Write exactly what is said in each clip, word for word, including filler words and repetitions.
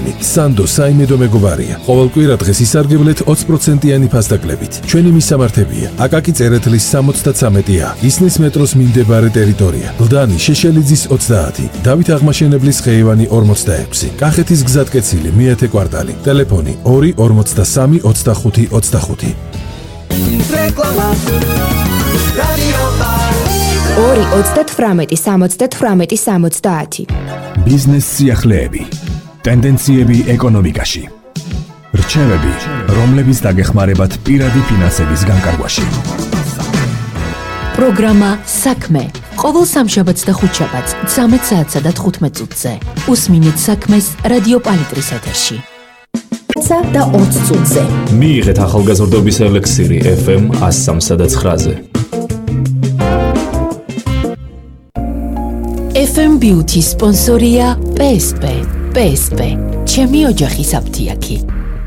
გრემი, სანდო საიმედო მეგობარია. ყოველ კვირა დღეს ისარგებლეთ ოცი პროცენტიანი ფასდაკლებით. ჩვენი მისამართებია: აკაკი წერეთლის სამოცდათვრამეტი ა, ისნის მეტროს მიმდებარე ტერიტორია, გლდანი შეშელიძის ოცდაათი, დავით აღმაშენებლის ხეივანი ორმოცდაექვსი, კახეთის გზატკეცილი მეათე კვარტალი, ტელეფონი ორი ორმოცდასამი ოცდახუთი ოცდახუთი. ორი ოცდათვრამეტი სამოცდათვრამეტი სამოცდაათი. ბიზნეს სიახლეები, ტენდენციები ეკონომიკაში, რჩევები, რომლებიც დაგეხმარებათ პირადი ფინანსების განკარგვაში. პროგრამა საქმე ყოველ სამშაბათს და ხუთშაბათს ცამეტ საათსა და თხუთმეტ წუთზე. უსმინეთ საქმეს რადიო პალიტრის ეთერში. და ოცი წუთზე. მიიღეთ ახალგაზრდობის ელექსირი ეფ ემ ას სამსა და ცხრაზე. ეფ ემ Beauty სპონსორია პი ეს პი. პი ეს პი, ჩემი ოჯახის აფთიაქი.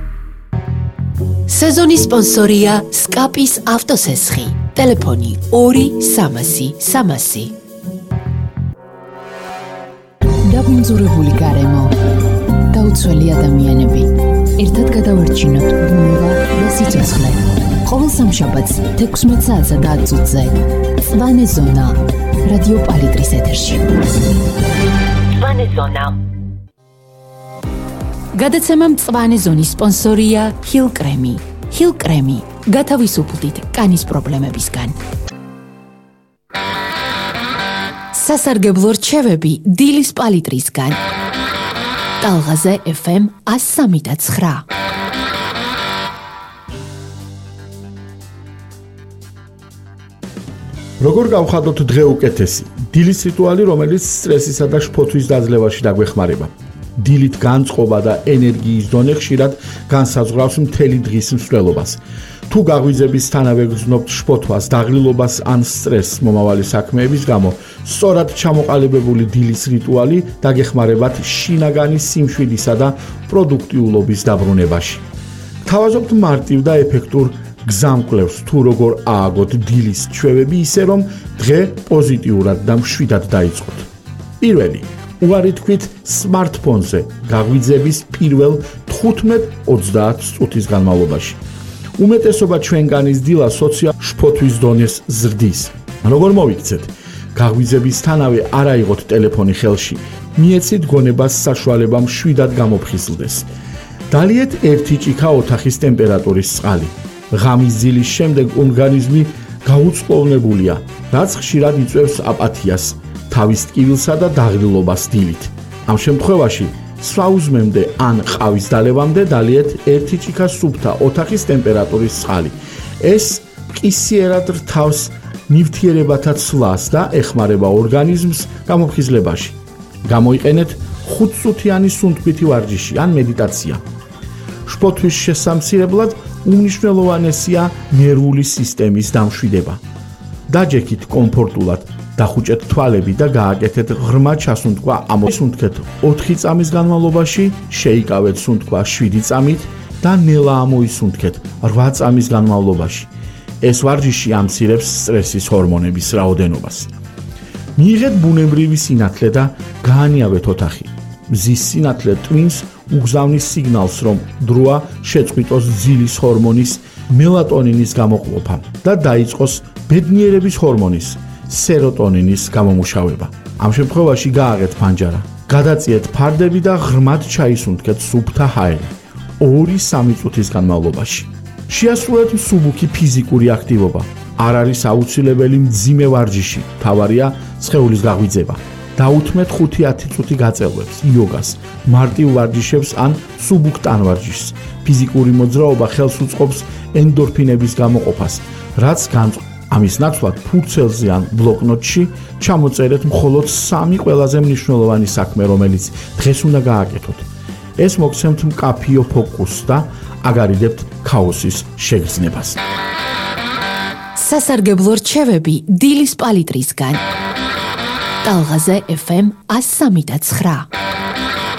სეზონის სპონსორია სკაპის ავტოსესხი. ტელეფონი ორი სამასი სამასი. დაბინძურებული გარემო, დაუცველი ადამიანები. ერთად გადავარჩინოთ ბუნება და სიცოცხლე. ყოველ სამშაბათს თექვსმეტ საათსა და ათი წუთზე. მწვანე ზონა რადიო პალიტრის ეთერში. მწვანე ზონა. გადაცემა მწვანე ზონის სპონსორია ჰილ კრემი. ჰილ კრემი გათავისუფლდით კანის პრობლემებისგან. სასარგებლო რჩევები დილის პალიტრისგან. ტალღაზე ეფ ემ ას სამი და ცხრა. როგორ გავხადოთ დღე უკეთესი? დილის რიტუალი, რომელიც სტრესისა და შფოთვის დაძლევაში დაგვეხმარება. დილით განწყობა და ენერგიის დონე ხშირად განსაზღვრავს მთელი დღის მსვლელობას. თუ გაღვიძებისთანავე გრძნობთ შფოთვას, დაღლილობას ან სტრესს მომავალი საქმეების გამო, სწორად ჩამოყალიბებული დილის რიტუალი დაგეხმარებათ შინაგანი სიმშვიდისა და პროდუქტიულობის დაბრუნებაში. გთავაზობთ მარტივ და ეფექტურ გზამკვლევს თუ როგორ ააგოთ დილის ჩვევები ისე რომ დღე პოზიტიურად და მშვიდად დაიწყოთ. პირველი, უარი თქვით სმარტფონზე გაღვიძების პირველ თხუთმეტ ოცდაათ წუთის განმავლობაში. უმეტესობა ჩვენგანის დილა სოციალ შფოთვის დონეს ზრდის. როგორ მოვიქცეთ? გაღვიძებისთანავე არ აიღოთ ტელეფონი ხელში, მიეცით გონებას საშუალება მშვიდად გამოფხიზლდეს. დალიეთ ერთი ჭიქა ოთახის ტემპერატურის წყალი. ღამის ძილის შემდეგ ორგანიზმი გაუწყლოვნებულია, რაც ხშირად იწვევს აპათიას, თავის ტკივილსა და დაღლილობას დილით. ამ შემთხვევაში სვაუზმემდე ან ყავის დალევამდე დალიეთ ერთი ჭიქა სუფთა ოთახის ტემპერატურის წყალი. ეს მყისიერად რთავს ნივთიერებათა ცვლას და ეხმარება ორგანიზმს გამოფხიზლებაში. გამოიყენეთ ხუთწუთიანი სუნთქვითი ვარჯიში ან მედიტაცია. შფოთვის შესამცირებლად უმნიშვნელოვანესია ნერვული სისტემის დამშვიდება. დაჯექით კომფორტულად, დახუჭეთ თვალები და გააკეთეთ ღრმა ჩასუნთქვა ამოსუნთქეთ ოთხი წამის განმავლობაში, შეიკავეთ სუნთქვა შვიდი წამით და ნელა ამოისუნთქეთ რვა წამის განმავლობაში. ეს ვარჯიში ამცირებს სტრესის ჰორმონების რაოდენობას. მიიღეთ ბუნებრივი სინათლე და გაანიავეთ ოთახი. მზის სინათლე ტვინს უგზავნის სიგნალს, რომ დროა შეწყვიტოს ძილის ჰორმონის მელატონინის გამოყოფა და დაიწყოს ბედნიერების ჰორმონის სეროტონინის გამომუშავება. ამ შემთხვევაში გააღეთ ფანჯარა, გადაწიეთ ფარდები და ღრმად ჩაისუნთქეთ სუფთა ჰაერი ორი სამი წუთის განმავლობაში. შეასრულეთ მსუბუქი ფიზიკური აქტივობა. არ არის აუცილებელი მძიმე ვარჯიში, თავარია სხეულის გაღვიძება. დაუთმეთ ხუთი ათი წუთი გაწელვებს, იოგას, მარტივ ვარჯიშებს ან მსუბუქ ტანვარჯიშს. ფიზიკური მოძრაობა ხელს უწყობს ენდორფინების გამოყოფას, რაც განწყობს. ამის ნაცვლად ფურცელზე ან ბლოკნოტში ჩამოწერეთ მხოლოდ სამი ყველაზე მნიშვნელოვანი საქმე, რომელიც დღეს უნდა გააკეთოთ. ეს მოგცემთ მკაფიო ფოკუსს და აგარიდებთ ქაოსის შეგრძნებას. სასარგებლო რჩევები დილის პალიტრისგან. ტალღაზე ეფ ემ ას სამი და ცხრა.